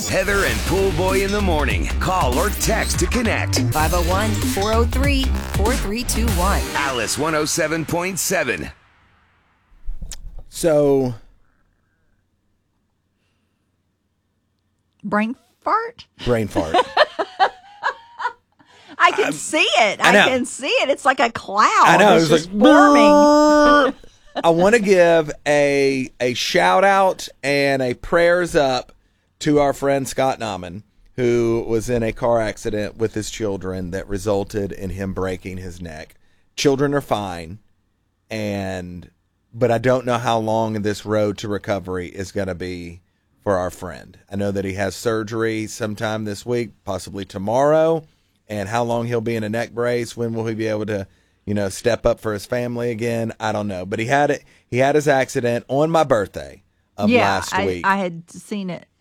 Heather and Pool Boy in the morning. Call or text to connect. 501-403-4321. Alice 107.7. So, Brain fart? brain fart. I can see it. I know. can see it. It's like a cloud. I know. It's It was just like forming. I want to give a shout out and a prayers up to our friend Scott Nauman, who was in a car accident with his children that resulted in him breaking his neck. Children are fine, but I don't know how long this road to recovery is going to be for our friend. I know that he has surgery sometime this week, possibly tomorrow, and how long he'll be in a neck brace. When will he be able to, step up for his family again? I don't know. But he had his accident on my birthday of last week. I had seen it